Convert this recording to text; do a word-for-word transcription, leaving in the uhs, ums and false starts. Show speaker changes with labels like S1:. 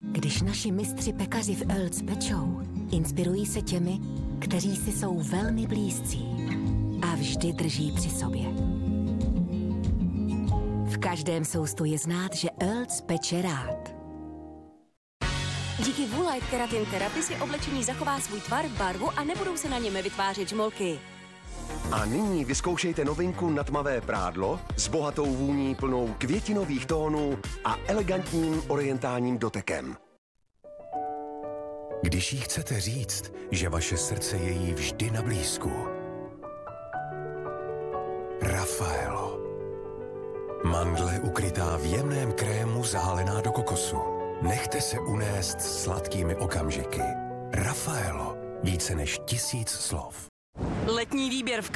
S1: Když naši mistři pekaři v Earls pečou, inspirují se těmi, kteří si jsou velmi blízcí a vždy drží při sobě. V každém soustu je znát, že Earls peče rád.
S2: Díky Woolite Keratin Therapy si oblečení zachová svůj tvar, barvu a nebudou se na něm vytvářet žmolky.
S3: A nyní vyzkoušejte novinku na tmavé prádlo s bohatou vůní plnou květinových tónů a elegantním orientálním dotekem.
S4: Když jí chcete říct, že vaše srdce je jí vždy na blízku. Raffaello. Mandle ukrytá v jemném krému zahalená do kokosu. Nechte se unést sladkými okamžiky. Raffaello. Více než tisíc slov.
S2: Letní výběr v